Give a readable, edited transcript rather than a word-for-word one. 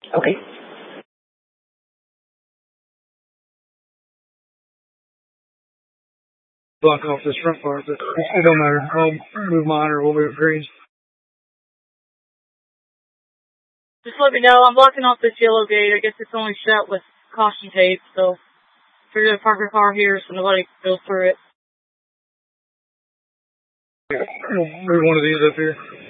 Okay. Block off this front part, but it don't matter. I'll move mine or we'll move green. Just let me know. I'm blocking off this yellow gate. I guess it's only shut with caution tape, so figure to park your car here so nobody goes through it. Yeah, move one of these up here.